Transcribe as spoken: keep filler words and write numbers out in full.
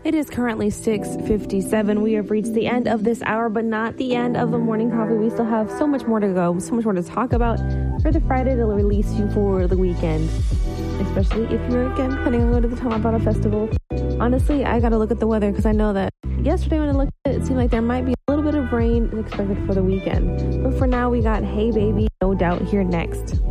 It is currently six fifty-seven. We have reached the end of this hour, but not the end of the morning coffee. We still have so much more to go, so much more to talk about for the Friday to release you for the weekend. Especially if you're, again, planning on going to the Tamapara Festival. Honestly, I gotta look at the weather because I know that yesterday when I looked at it, it seemed like there might be a little bit of rain expected for the weekend. But for now, we got Hey Baby, No Doubt here next.